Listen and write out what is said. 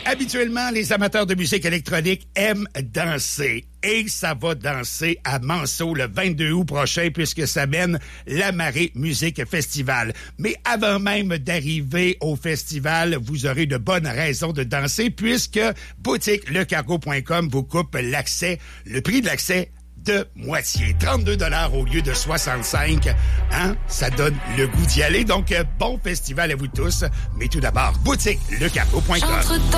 habituellement, les amateurs de musique électronique aiment danser. Et ça va danser à Manceau le 22 août prochain puisque ça mène la Marée Musique Festival. Mais avant même d'arriver au festival, vous aurez de bonnes raisons de danser puisque boutique lecargo.com vous coupe l'accès, le prix de l'accès de moitié. 32 $ au lieu de 65. Hein? Ça donne le goût d'y aller. Donc, bon festival à vous tous. Mais tout d'abord, boutique lecargo.com.